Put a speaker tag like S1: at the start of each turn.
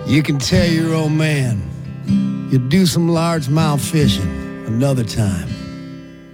S1: You can tell your old man you'll do some largemouth fishing another time.